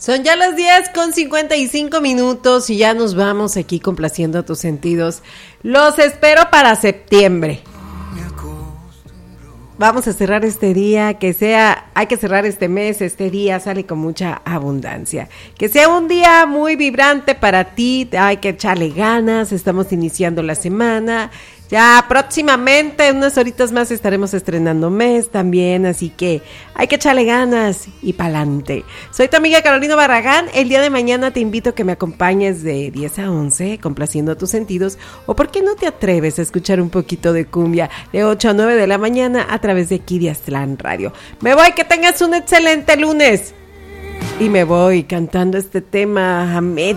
Son ya las 10:55 y ya nos vamos aquí complaciendo a tus sentidos. Los espero para septiembre. Vamos a cerrar este día, hay que cerrar este mes, este día sale con mucha abundancia. Que sea un día muy vibrante para ti, hay que echarle ganas, estamos iniciando la semana. Ya próximamente, en unas horitas más, estaremos estrenando mes también, así que hay que echarle ganas y pa'lante. Soy tu amiga Carolina Barragán. El día de mañana te invito a que me acompañes de 10 a 11, complaciendo a tus sentidos. O por qué no te atreves a escuchar un poquito de cumbia de 8 a 9 de la mañana a través de aquí de Aztlán Radio. Me voy, que tengas un excelente lunes. Y me voy cantando este tema a